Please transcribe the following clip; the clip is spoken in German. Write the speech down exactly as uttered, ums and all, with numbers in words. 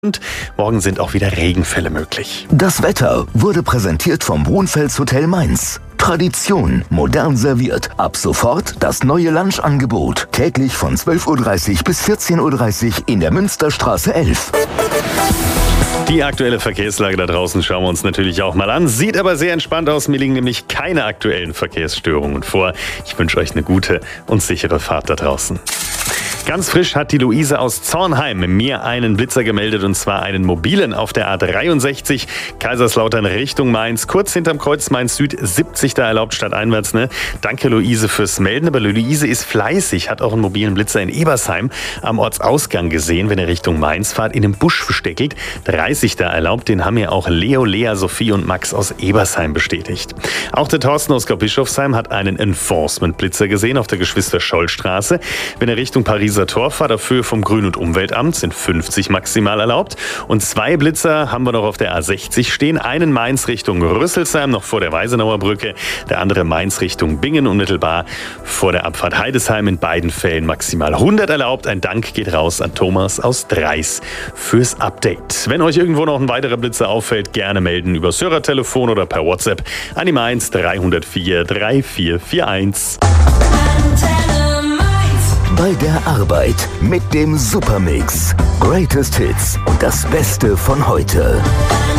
Und morgen sind auch wieder Regenfälle möglich. Das Wetter wurde präsentiert vom Brunfels Hotel Mainz. Tradition, modern serviert. Ab sofort das neue Lunchangebot. Täglich von zwölf Uhr dreißig bis vierzehn Uhr dreißig in der Münsterstraße elf. Die aktuelle Verkehrslage da draußen schauen wir uns natürlich auch mal an. Sieht aber sehr entspannt aus. Mir liegen nämlich keine aktuellen Verkehrsstörungen vor. Ich wünsche euch eine gute und sichere Fahrt da draußen. Ganz frisch hat die Luise aus Zornheim mir einen Blitzer gemeldet, und zwar einen mobilen auf der A dreiundsechzig Kaiserslautern Richtung Mainz, kurz hinterm Kreuz Mainz Süd, siebzig da erlaubt statt einwärts. Ne? Danke Luise fürs Melden, aber Luise ist fleißig, hat auch einen mobilen Blitzer in Ebersheim am Ortsausgang gesehen, wenn ihr Richtung Mainz fahrt, in einem Busch versteckelt, dreißig da erlaubt. Den haben mir auch Leo, Lea, Sophie und Max aus Ebersheim bestätigt. Auch der Thorsten aus Bischofsheim hat einen Enforcement-Blitzer gesehen auf der Geschwister-Scholl-Straße. Wenn er Richtung Pariser Torfahrt auf Höhe vom Grün- und Umweltamt sind fünfzig maximal erlaubt. Und zwei Blitzer haben wir noch auf der A sechzig stehen. Einen Mainz Richtung Rüsselsheim, noch vor der Weisenauer Brücke. Der andere Mainz Richtung Bingen, unmittelbar vor der Abfahrt Heidesheim. In beiden Fällen maximal hundert erlaubt. Ein Dank geht raus an Thomas aus Dreis fürs Update. Wenn euch irgendwo noch ein weiterer Blitzer auffällt, gerne melden über das Hörertelefon oder per WhatsApp an die Mainz drei null vier drei vier vier eins. Bei der Arbeit mit dem Supermix. Greatest Hits und das Beste von heute.